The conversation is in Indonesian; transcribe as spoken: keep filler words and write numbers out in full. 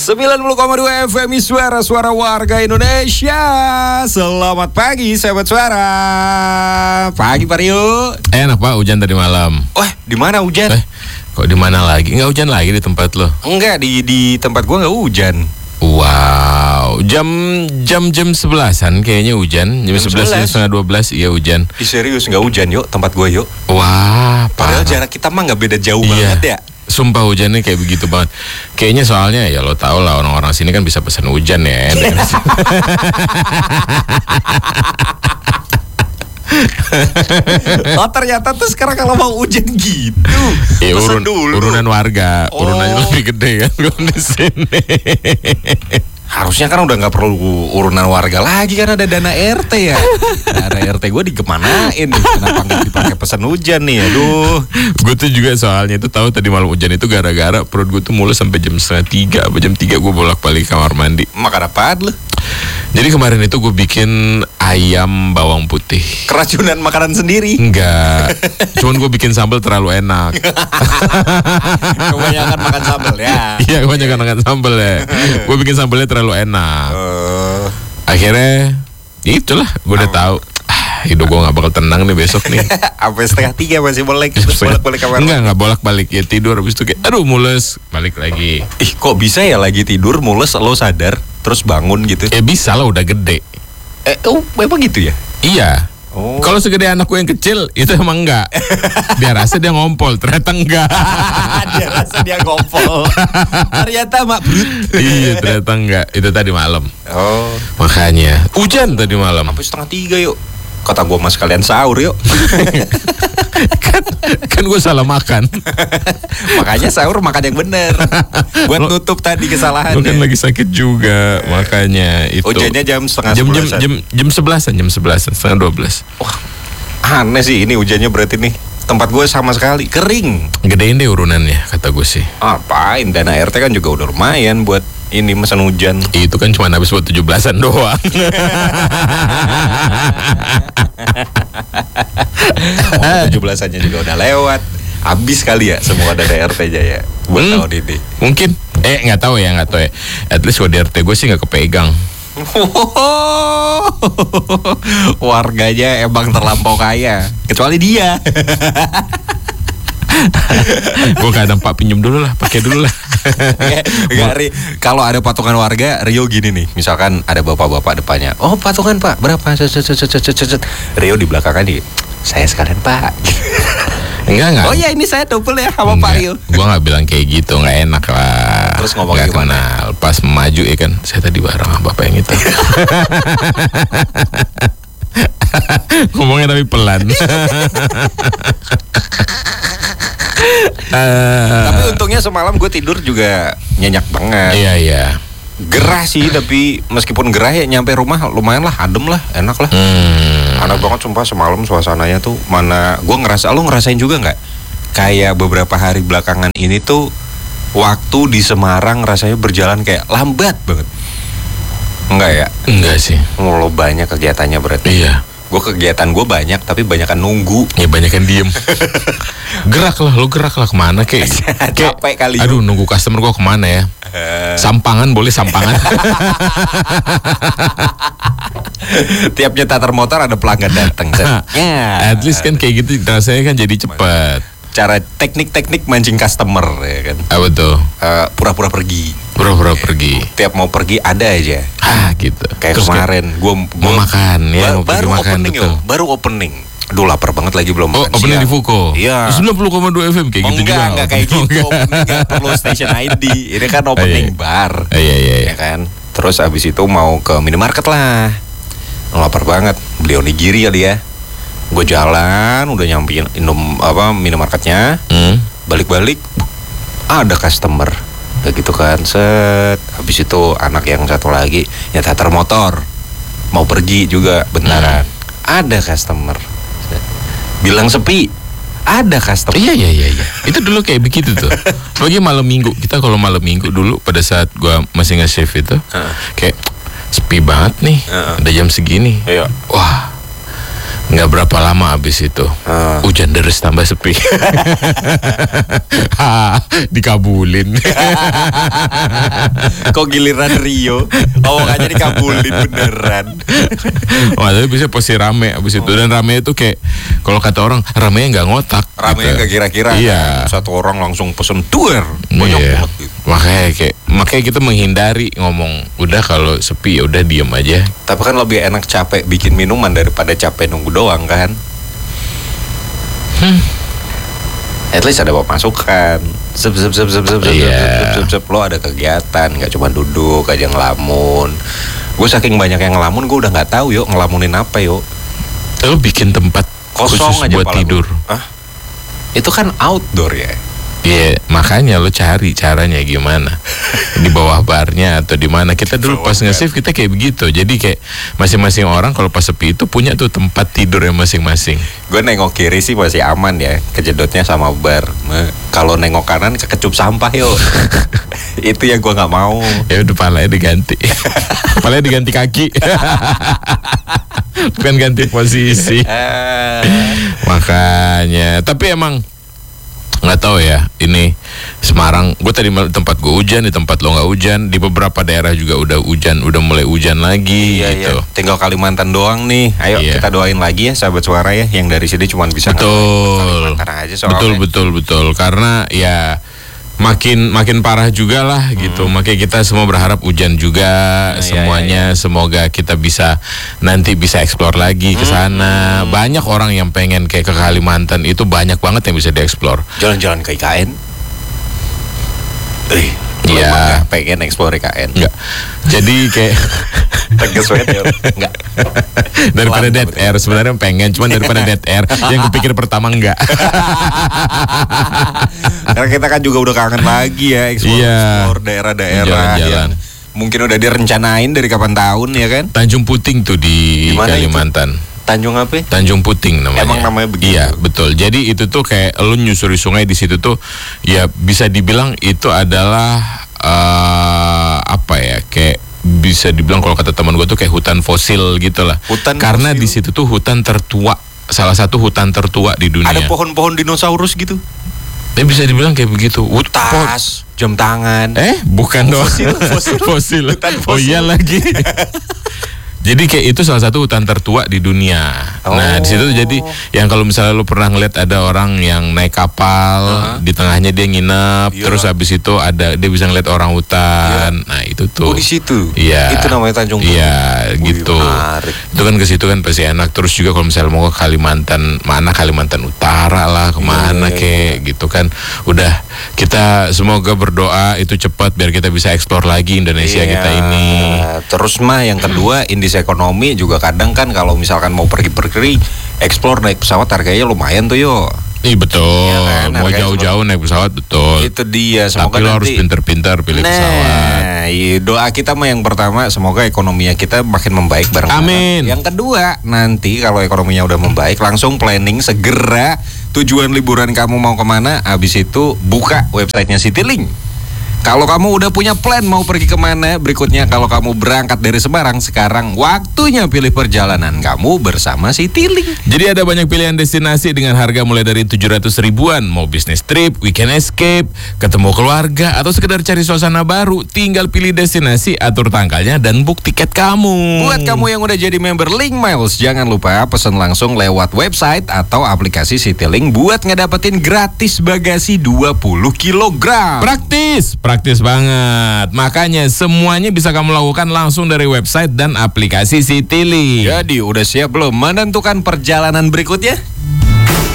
sembilan puluh koma dua F M I Suara Suara Warga Indonesia. Selamat pagi sahabat suara. Pagi Pak Rio. Enak Pak, hujan tadi malam. Wah, di mana hujan? Eh, kok di mana lagi? Enggak hujan lagi di tempat lo? Enggak, di di tempat gua enggak hujan. Wow, jam jam jam sebelasan kayaknya hujan. Jam sebelas jam setengah dua belas iya hujan. Ih, serius enggak hujan yuk tempat gua yuk. Wah, padahal parah. jarak kita mah enggak beda jauh Iya. banget ya. Sumpah hujannya kayak begitu banget. Kayaknya soalnya ya lo tau lah orang-orang sini kan bisa pesan hujan ya. Oh ternyata tuh sekarang kalau mau hujan gitu. Ya, Pesan urun, dulu. urunan warga, Oh. urunannya lebih gede kan kalau di sini. Harusnya kan udah nggak perlu urunan warga lagi kan ada dana R T ya. Dana R T gue dikemanain nih? Kenapa nggak dipakai pesan hujan nih? Aduh. Gue tuh juga soalnya itu tahu tadi malam hujan itu gara-gara perut gue tuh mulus sampai jam setengah tiga apa jam tiga gue bolak-balik kamar mandi. Makan apaan lu? Jadi kemarin itu gue bikin ayam bawang putih. Keracunan makanan sendiri. Enggak, cuman gue bikin sambal terlalu enak. Kebanyakan makan sambal ya. Iya, kebanyakan makan sambal ya. Gue bikin sambalnya terlalu enak. Uh, Akhirnya, ya itulah, gue udah tahu. Ah, hidup gue nggak bakal tenang nih besok nih. Sampai setengah tiga masih bolak bolak-balik kamar. Enggak, nggak bolak-balik ya tidur habis itu kayak, aduh mules, balik lagi. Ih, kok bisa ya lagi tidur mules lo sadar terus bangun gitu? Ya bisa lah, udah gede. Eh, oh, memang gitu ya? Iya. Oh. Kalau segede anakku yang kecil itu emang enggak. Dia rasa dia ngompol, ternyata enggak. Dia rasa dia ngompol. Ternyata mak brut. Iya, ternyata enggak. Itu tadi malam. Oh. Makanya hujan tadi malam. Sampai setengah tiga yuk. Kata gue mas kalian sahur yuk. kan kan gue salah makan. Makanya sahur makan yang bener. Buat nutup tadi kesalahan. Lo kan lagi sakit juga, makanya itu. Hujannya jam setengah jam jam sebelasan. jam jam sebelasan, jam sebelasan, setengah dua belas. Wah, aneh sih ini hujannya berarti nih. Tempat gue sama sekali kering. Gedein deh urunannya, kata gue sih. Apain, dana R T kan juga udah lumayan buat ini mesen hujan. Itu kan cuma habis buat tujuh belasan doang. Oh, tujuh belasannya juga udah lewat. Habis kali ya semua dana R T-nya ya buat Hmm. tahun ini. Mungkin, eh nggak tahu ya, nggak tahu ya. At least kalau di R T gue sih nggak kepegang. Warganya emang terlampau kaya, kecuali dia. Gue kadang Pak pinjem dulu lah, pakai dulu lah. Enggak, Ri. Kalau ada patungan warga, Rio gini nih. Misalkan ada bapak-bapak depannya. Oh, patungan Pak, berapa? Set, set, set, set, set, set. Rio di belakang kan nih. Saya sekalian Pak. Enggak enggak. Oh ya, ini saya double ya sama Pak Rio. Gue nggak bilang kayak gitu, nggak enak lah. Terus ngomongnya Nggak gimana? kenal. Pas maju ya kan, saya tadi bareng sama bapak yang itu. Ngomongnya tapi pelan. Tapi untungnya semalam gue tidur juga nyenyak banget. Iya iya. Gerah sih, tapi meskipun gerah ya nyampe rumah lumayan lah, adem lah, enak lah. Hmm. Enak banget sumpah semalam suasananya tuh. Mana gue ngerasa, lo ngerasain juga nggak? Kayak beberapa hari belakangan ini tuh waktu di Semarang rasanya berjalan kayak lambat banget. Enggak ya? Enggak sih. Lo banyak kegiatannya berarti. Iya. Gue kegiatan gue banyak tapi banyakan nunggu. Ya banyak yang diem. Gerak lah, lo gerak lah kemana kek? Capek kali. Aduh, nunggu customer gua kemana ya? Sampangan boleh sampangan. Tiap nyetar motor ada pelanggan datang. Ya. At least kan kayak gitu rasanya kan jadi cepat. Cara teknik-teknik mancing customer ya kan. Apa tuh? Eh, pura-pura pergi. Pura-pura pergi. Tiap mau pergi ada aja. Ah gitu. Kayak Terus kemarin gue mau makan ya, mau pergi baru makan, opening betul. yo, baru opening. Aduh lapar banget lagi belum Oh, makan opening siang. di Fuko. Iya. sembilan puluh koma dua F M kayak Oh, gitu enggak, juga. enggak kayak gitu. Opening enggak perlu station I D. Ini kan opening iya. bar. Oh, iya iya iya. Ya kan. Terus abis itu mau ke minimarket lah. Lapar banget. Beli onigiri kali ya. Gue jalan, udah nyampein minum apa minimarketnya. Hmm. Balik-balik ada customer. Kayak gitu kan. Set. Habis itu anak yang satu lagi nyetar motor. Mau pergi juga bentaran. Hmm. Ada customer. Set. Bilang sepi. Ada customer. Iya iya iya iya. Itu dulu kayak begitu tuh. Apalagi malam minggu. Kita kalau malam minggu dulu pada saat gua masih nge-shift itu, Uh. kayak sepi banget nih. Uh. Ada jam segini. Iya. Wah. Nggak berapa lama abis itu Ah. hujan deres tambah sepi. Ha, dikabulin. Kok giliran Rio omongannya dikabulin beneran. Wah, tapi bisa pasti rame abis itu. Dan rame itu kayak kalau kata orang ramenya nggak ngotak. Ramenya gitu. gak kira-kira Iya. kan? Satu orang langsung pesen duer. Banyak Iya. banget gitu. Makanya kayak makanya kita menghindari ngomong udah kalau sepi ya udah diem aja. Tapi kan lebih enak capek bikin minuman daripada capek nunggu doang kan. Hmm. At least ada pemasukan. Zep zep zep zep zep zep Iya. zep zep zep zep. Lo ada kegiatan, nggak cuma duduk aja ngelamun. Gue saking banyak yang ngelamun, gue udah nggak tahu yuk ngelamunin apa yuk. Lo bikin tempat Kosong khusus aja buat pala tidur. gua. Hah? Itu kan outdoor ya. Iya, makanya lo cari caranya gimana. Di bawah barnya atau di mana. Kita dulu Bawah pas bar. nge-save kita kayak begitu. Jadi kayak masing-masing orang kalau pas sepi itu punya tuh tempat tidur yang masing-masing. Gue nengok kiri sih masih aman ya, kejedotnya sama bar. Me- Kalau nengok kanan kekecup sampah yuk. Itu yang gue nggak mau. Ya udah palanya diganti. Palanya diganti kaki. Bukan ganti posisi. Ah. Makanya, tapi emang nggak tahu ya ini Semarang. Gue tadi mal- tempat gue hujan, di tempat lo nggak hujan, di beberapa daerah juga udah hujan, udah mulai hujan lagi Iya, gitu. iya. Tinggal Kalimantan doang nih. Ayo Iya. kita doain lagi ya sahabat suara ya, yang dari sini cuma bisa Betul, Kalimantan aja soalnya. betul, betul, betul. Karena ya makin makin parah juga lah gitu. Makanya kita semua berharap hujan juga Nah, iya, semuanya. Semoga kita bisa nanti bisa eksplor lagi ke sana. Banyak orang yang pengen kayak ke Kalimantan itu banyak banget yang bisa dieksplor. Jalan-jalan ke I K N. Eh, lu Iya. emang nggak pengen explore I K N. Enggak. Jadi kayak Tegas banget ya. Enggak. daripada Pelan, dead betul. air sebenarnya pengen, cuman daripada dead air yang kupikir pertama enggak. Karena kita kan juga udah kangen lagi ya explore, Iya. explore daerah-daerah Jalan-jalan. yang mungkin udah direncanain dari kapan tahun ya kan. Tanjung Puting tuh di Di mana itu? Kalimantan. Tanjung apa? Tanjung Puting namanya. Emang namanya begitu? Iya, betul. Jadi itu tuh kayak lu nyusuri sungai di situ tuh ya bisa dibilang itu adalah eh, apa ya? Kayak bisa dibilang kalau kata teman gue tuh kayak hutan fosil gitu lah. Hutan Karena fosil? di situ tuh hutan tertua, salah satu hutan tertua di dunia. Ada pohon-pohon dinosaurus gitu. Ya bisa dibilang kayak begitu. Hut- po- Tas, jam tangan. Eh, bukan dong. Fosil, fosil. Fosil. Hutan Oh fosil. iya lagi. Jadi kayak itu salah satu hutan tertua di dunia. Nah, di situ jadi yang kalau misalnya lu pernah ngeliat ada orang yang naik kapal, Uh-huh. di tengahnya dia nginep, Iya. terus habis itu ada dia bisa ngeliat orang hutan. Nah, itu tuh. Oh di situ. Iya. Itu namanya Tanjung Puting. Iya, Wih, gitu. menarik. Itu kan ke situ kan pasti enak. Terus juga kalau misalnya mau ke Kalimantan, mana Kalimantan Utara lah, kemana Iya, iya, kek gitu kan. Udah kita semoga berdoa itu cepat biar kita bisa eksplor lagi Indonesia Iya. kita ini. Terus mah yang kedua indeks ekonomi juga kadang kan kalau misalkan mau pergi-pergi explore naik pesawat harganya lumayan tuh yo. Ih betul, Iya kan, mau harganya jauh-jauh naik pesawat betul. Itu dia. Semoga Tapi lo harus nanti. pinter-pinter pilih Nah, pesawat. iya, doa kita mah yang pertama semoga ekonominya kita makin membaik bareng. Amin. Yang kedua nanti kalau ekonominya udah membaik langsung planning segera tujuan liburan kamu mau kemana. Habis itu buka websitenya Citylink. Kalau kamu udah punya plan mau pergi kemana, berikutnya kalau kamu berangkat dari Semarang, sekarang waktunya pilih perjalanan kamu bersama Citylink. Jadi ada banyak pilihan destinasi dengan harga mulai dari tujuh ratus ribuan. Mau bisnis trip, weekend escape, ketemu keluarga, atau sekedar cari suasana baru. Tinggal pilih destinasi, atur tanggalnya, dan book tiket kamu. Buat kamu yang udah jadi member Link Miles, jangan lupa pesan langsung lewat website atau aplikasi Citylink buat ngedapetin gratis bagasi dua puluh kilogram. Praktis, praktis banget. Makanya semuanya bisa kamu lakukan langsung dari website dan aplikasi Citylink. Jadi udah siap belum menentukan perjalanan berikutnya?